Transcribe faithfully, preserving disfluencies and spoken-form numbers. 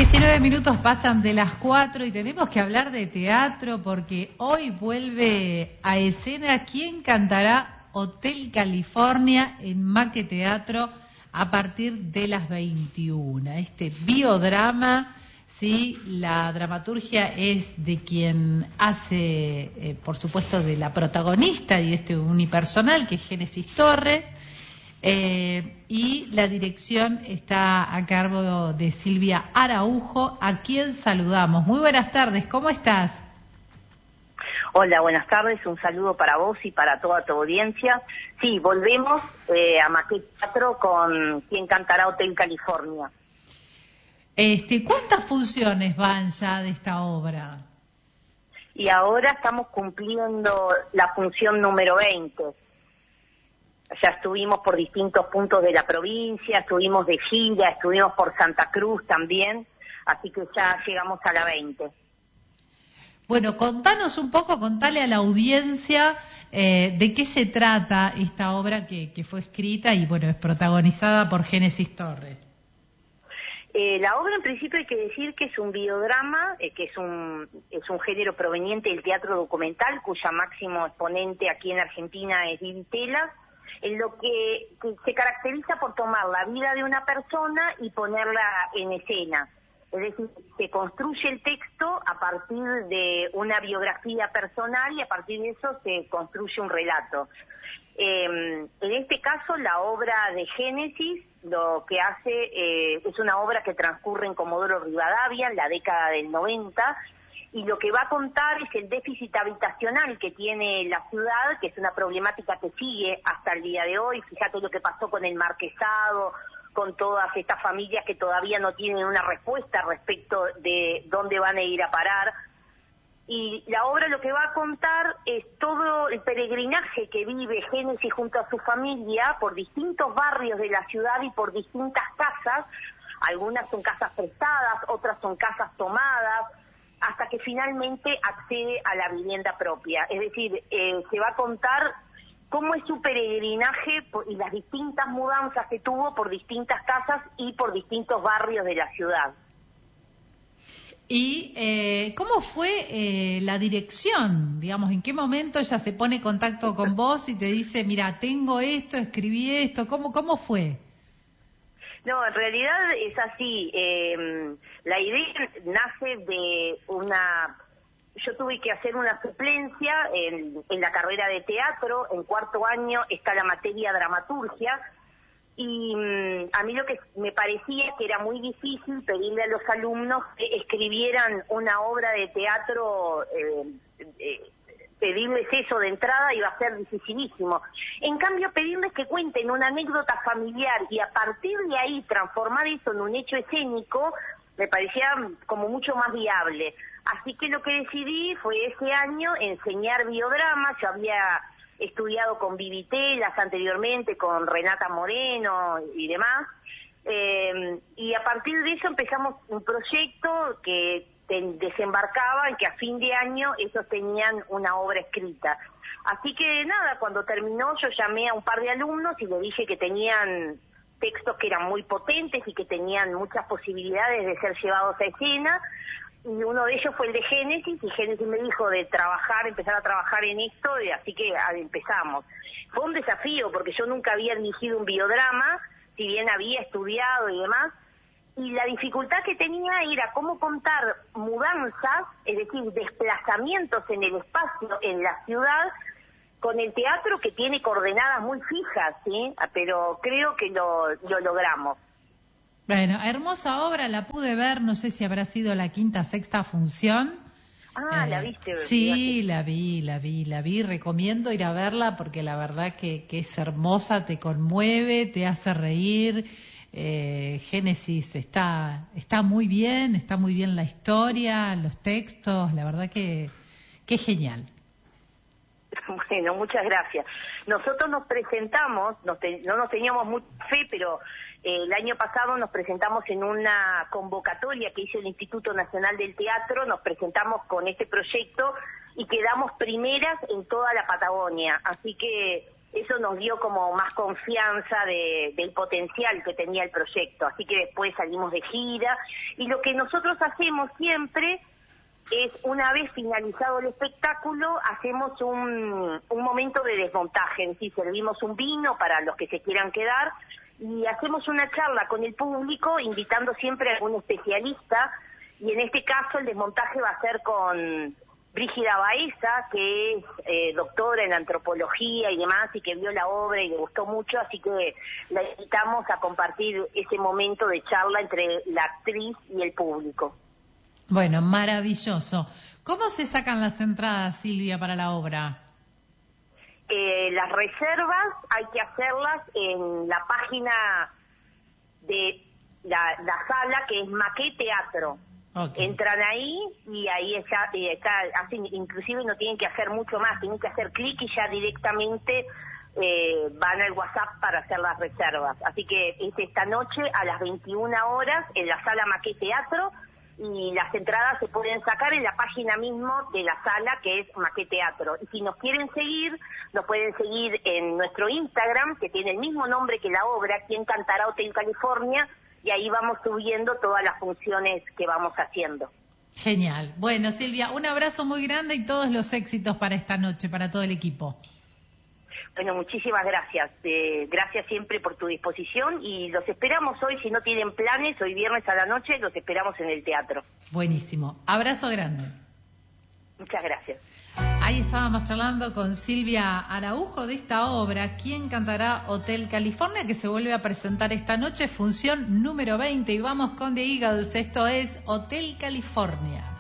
diecinueve minutos pasan de las cuatro y tenemos que hablar de teatro porque hoy vuelve a escena ¿Quién cantará? Hotel California en Maque Teatro a partir de las veintiuna. Este biodrama, sí, la dramaturgia es de quien hace, eh, por supuesto, de la protagonista y este unipersonal que es Génesis Torres. Eh, y la dirección está a cargo de Silvia Araujo, a quien saludamos. Muy buenas tardes, ¿cómo estás? Hola, buenas tardes, un saludo para vos y para toda tu audiencia. Sí, volvemos eh, a Maque Teatro con Quien cantará Hotel California. Este, ¿cuántas funciones van ya de esta obra? Y ahora estamos cumpliendo la función número veinte. Ya estuvimos por distintos puntos de la provincia, estuvimos de gira, estuvimos por Santa Cruz también, así que ya llegamos a la veinte. Bueno, contanos un poco, contale a la audiencia eh, de qué se trata esta obra que, que fue escrita y bueno, es protagonizada por Génesis Torres. Eh, la obra en principio hay que decir que es un biodrama, eh, que es un, es un género proveniente del teatro documental, cuya máximo exponente aquí en Argentina es Di Vitela, en lo que, que se caracteriza por tomar la vida de una persona y ponerla en escena. Es decir, se construye el texto a partir de una biografía personal y a partir de eso se construye un relato. Eh, en este caso, la obra de Génesis lo que hace eh, es una obra que transcurre en Comodoro Rivadavia, en la década del noventa, y lo que va a contar es el déficit habitacional que tiene la ciudad, que es una problemática que sigue hasta el día de hoy. Fíjate lo que pasó con el Marquesado, con todas estas familias que todavía no tienen una respuesta respecto de dónde van a ir a parar. Y la obra lo que va a contar es todo el peregrinaje que vive Génesis junto a su familia por distintos barrios de la ciudad y por distintas casas. Algunas son casas prestadas, otras son casas tomadas, hasta que finalmente accede a la vivienda propia. Es decir, eh, se va a contar cómo es su peregrinaje y las distintas mudanzas que tuvo por distintas casas y por distintos barrios de la ciudad. ¿Y eh, cómo fue eh, la dirección? Digamos, ¿en qué momento ella se pone en contacto con vos y te dice, mira, tengo esto, escribí esto? ¿Cómo, cómo fue? No, en realidad es así. Eh, la idea nace de una... Yo tuve que hacer una suplencia en, en la carrera de teatro. En cuarto año está la materia dramaturgia. Y um, a mí lo que me parecía que era muy difícil pedirle a los alumnos que escribieran una obra de teatro, eh, eh, pedirles eso de entrada iba a ser dificilísimo. En cambio, pedirles que cuenten una anécdota familiar y a partir de ahí transformar eso en un hecho escénico, me parecía como mucho más viable. Así que lo que decidí fue ese año enseñar biodrama. Yo había estudiado con Vivi Telas anteriormente, con Renata Moreno y demás, eh, y a partir de eso empezamos un proyecto que desembarcaba en que a fin de año ellos tenían una obra escrita. Así que nada, cuando terminó yo llamé a un par de alumnos y les dije que tenían textos que eran muy potentes y que tenían muchas posibilidades de ser llevados a escena, y uno de ellos fue el de Génesis, y Génesis me dijo de trabajar, empezar a trabajar en esto, y así que empezamos. Fue un desafío porque yo nunca había dirigido un biodrama, si bien había estudiado y demás, y la dificultad que tenía era cómo contar mudanzas, es decir, desplazamientos en el espacio, en la ciudad, con el teatro que tiene coordenadas muy fijas, ¿sí? Pero creo que lo, lo logramos. Bueno, hermosa obra, la pude ver, no sé si habrá sido la quinta, sexta función. Ah, eh, ¿la viste? Sí, la vi, la vi, la vi, recomiendo ir a verla porque la verdad que, que es hermosa, te conmueve, te hace reír. Eh, Génesis está, está muy bien, está muy bien la historia, los textos, la verdad que, que es genial. Bueno, muchas gracias. Nosotros nos presentamos, nos te, no nos teníamos mucha fe, pero eh, el año pasado nos presentamos en una convocatoria que hizo el Instituto Nacional del Teatro, nos presentamos con este proyecto y quedamos primeras en toda la Patagonia. Así que eso nos dio como más confianza de, del potencial que tenía el proyecto. Así que después salimos de gira. Y lo que nosotros hacemos siempre es, una vez finalizado el espectáculo, hacemos un, un momento de desmontaje. Es decir, servimos un vino para los que se quieran quedar y hacemos una charla con el público, invitando siempre a algún especialista. Y en este caso el desmontaje va a ser con Brígida Baeza, que es eh, doctora en antropología y demás, y que vio la obra y le gustó mucho, así que la invitamos a compartir ese momento de charla entre la actriz y el público. Bueno, maravilloso. ¿Cómo se sacan las entradas, Silvia, para la obra? Eh, las reservas hay que hacerlas en la página de la, la sala, que es Maquet Teatro. Okay. Entran ahí y ahí está, está hacen, inclusive no tienen que hacer mucho más, tienen que hacer clic y ya directamente eh, van al WhatsApp para hacer las reservas. Así que es esta noche a las veintiuna horas en la sala Maquet Teatro, y las entradas se pueden sacar en la página mismo de la sala, que es Maquet Teatro. Y si nos quieren seguir, nos pueden seguir en nuestro Instagram, que tiene el mismo nombre que la obra, Quién Cantará Hotel California, y ahí vamos subiendo todas las funciones que vamos haciendo. Genial. Bueno, Silvia, un abrazo muy grande y todos los éxitos para esta noche, para todo el equipo. Bueno, muchísimas gracias. Eh, gracias siempre por tu disposición y los esperamos hoy, si no tienen planes, hoy viernes a la noche, los esperamos en el teatro. Buenísimo. Abrazo grande. Muchas gracias. Ahí estábamos charlando con Silvia Araujo de esta obra, ¿Quién Cantará Hotel California?, que se vuelve a presentar esta noche, función número veinte. Y vamos con The Eagles, esto es Hotel California.